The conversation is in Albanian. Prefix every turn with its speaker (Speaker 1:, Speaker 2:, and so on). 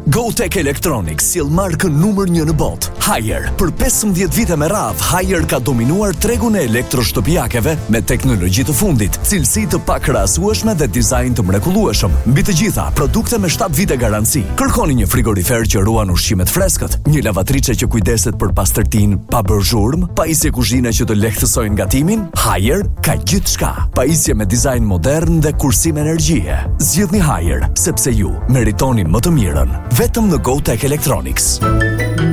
Speaker 1: GoTech Electronics sjell markën numër 1 në botë, Haier. Për 15 vite me radhë, Haier ka dominuar tregun e elektroshtëpiakeve me teknologji të fundit, cilësi të pakrahasueshme dhe dizajn të mrekullueshëm. Mbi të gjitha, produkte me 7 vite garanci. Kërkoni një frigorifer që ruan ushqimet freskët, një lavatriçe që kujdeset për pastërtinë pa bërë zhurmë, pajisje kuzhine që të lehtësojnë gatimin. Haier ka gjithçka. Pajisje me dizajn modern dhe kursim energjie. Zgjidhni Haier, sepse ju meritoni më të mirën. Vetëm në GoTech Electronics.